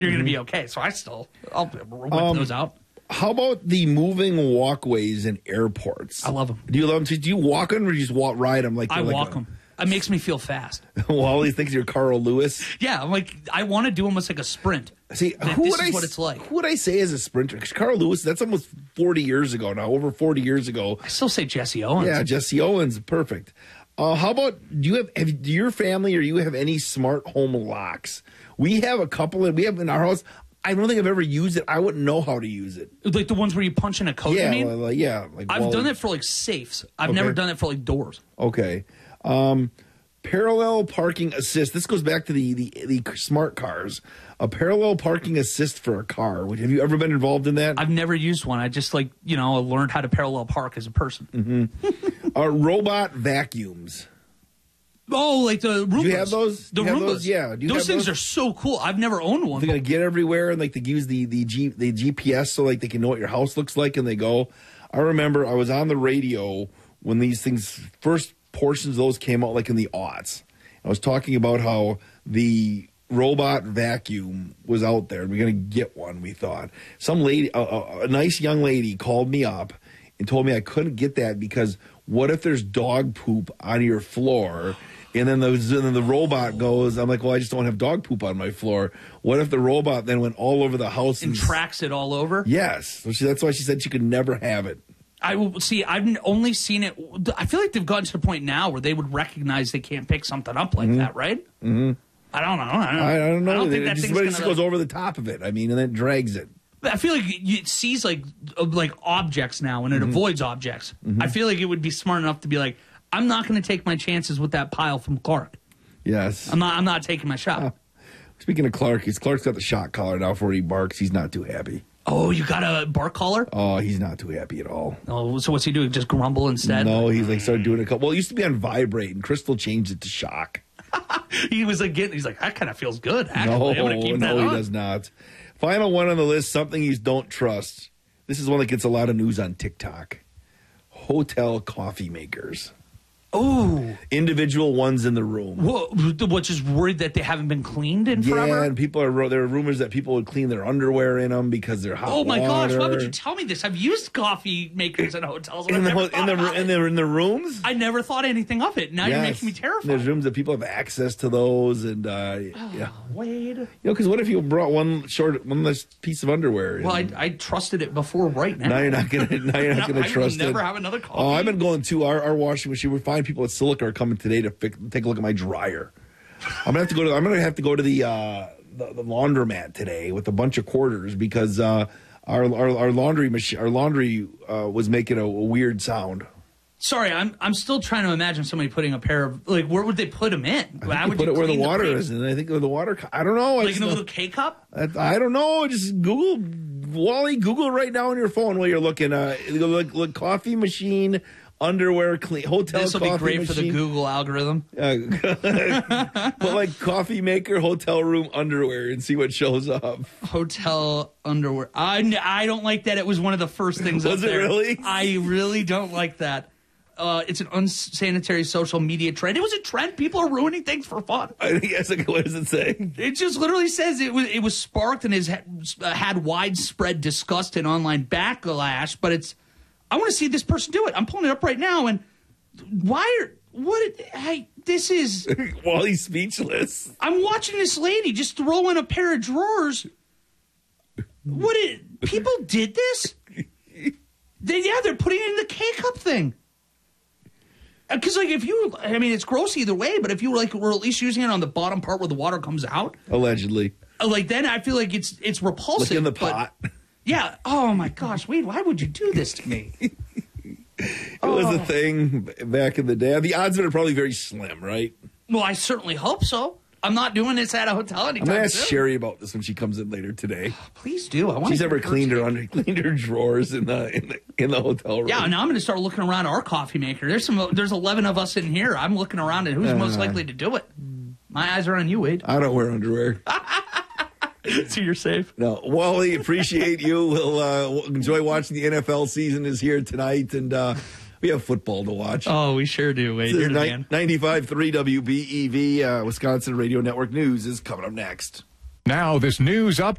you're going to be okay. So I'll whip those out. How about the moving walkways in airports? I love them. Do you love them? Do you walk them or do you just ride them? I walk them. It makes me feel fast. Wally thinks you're Carl Lewis. Yeah, I'm like, I want to do almost like a sprint. See, what it's like. Who would I say is a sprinter? Because Carl Lewis, that's almost 40 years ago now, over 40 years ago. I still say Jesse Owens. Yeah, Jesse Owens, perfect. How about, do your family or you have any smart home locks? We have a couple, and we have in our house. I don't think I've ever used it. I wouldn't know how to use it. Like the ones where you punch in a code, yeah, you mean? I've done it for like safes. I've never done it for like doors. Okay. Parallel parking assist. This goes back to the smart cars. A parallel parking assist for a car. Have you ever been involved in that? I've never used one. I just learned how to parallel park as a person. Mm-hmm. Robot vacuums. Oh, like the Roombas. Do you have those? The Roombas. Those? Yeah. Those things are so cool. I've never owned one. They're going to get everywhere, and like they use the GPS so like they can know what your house looks like, and they go. I remember I was on the radio when these things, first portions of those came out, like in the aughts. I was talking about how the robot vacuum was out there, and we're going to get one, we thought. Some lady, a nice young lady called me up and told me I couldn't get that because what if there's dog poop on your floor? And then the robot goes, I'm like, well, I just don't have dog poop on my floor. What if the robot then went all over the house and tracks it all over? Yes. So that's why she said she could never have it. I've only seen it. I feel like they've gotten to the point now where they would recognize they can't pick something up like that, right? Mm-hmm. I don't know. I don't know. I don't think that thing's just goes over the top of it. I mean, and then it drags it. I feel like it sees like objects now, and it avoids objects. I feel like it would be smart enough to be like, I'm not going to take my chances with that pile from Clark. Yes, I'm not taking my shot. Speaking of Clark, Clark's got the shot collar now for when he barks. He's not too happy. Oh, you got a bark collar? Oh, he's not too happy at all. Oh, so what's he doing? Just grumble instead? No, he's like started doing a couple. Well, it used to be on vibrate, and Crystal changed it to shock. He was like he's like, that kind of feels good. Actually, I'm gonna keep that on. He does not. Final one on the list, something you don't trust. This is one that gets a lot of news on TikTok. Hotel coffee makers. Oh, individual ones in the room. What, just worried that they haven't been cleaned in forever? Yeah, and there are rumors that people would clean their underwear in them because they're hot water. Oh my gosh, why would you tell me this? I've used coffee makers in hotels. In the rooms? I never thought anything of it. Now you're making me terrified. There's rooms that people have access to those, and yeah. Wade. Because what if you brought one less piece of underwear? Well, I trusted it before right now. Now you're not gonna trust it. I will never have another coffee. Oh, I've been going to our washing machine. We find people at Silica are coming today to take a look at my dryer. I'm gonna have to go to the laundromat today with a bunch of quarters because our laundry machine was making a weird sound. Sorry, I'm still trying to imagine somebody putting a pair of where would they put them in? Why would you put it where the water is? And I think the water. I don't know. Like in a little K cup. I don't know. Just Google right now on your phone while you're looking. Look coffee machine. Underwear clean hotel. This will be great for the Google algorithm. Put like coffee maker hotel room underwear and see what shows up. Hotel underwear. I don't like that. It was one of the first things. Was up there. It really? I really don't like that. It's an unsanitary social media trend. It was a trend. People are ruining things for fun. Yes. What does it say? It just literally says it was sparked and had widespread disgust and online backlash. But I want to see this person do it. I'm pulling it up right now, and this is... Wally's speechless. I'm watching this lady just throw in a pair of drawers. People did this? They're putting it in the K-cup thing. Because, it's gross either way, but if you were at least using it on the bottom part where the water comes out. Allegedly. Then I feel like it's repulsive. Look in the pot. Yeah. Oh, my gosh. Wade, why would you do this to me? It was a thing back in the day. The odds of it are probably very slim, right? Well, I certainly hope so. I'm not doing this at a hotel anytime soon. I'm going to ask Sherry about this when she comes in later today. Please do. She's never cleaned her drawers in the hotel room. Yeah, now I'm going to start looking around our coffee maker. There's 11 of us in here. I'm looking around at who's most likely to do it. My eyes are on you, Wade. I don't wear underwear. So you're safe. No, Wally, appreciate you. We'll enjoy watching the NFL season is here tonight, and we have football to watch. Oh, we sure do. Wait, you're the man. 95.3 WBEV, Wisconsin Radio Network News is coming up next. Now, this news up.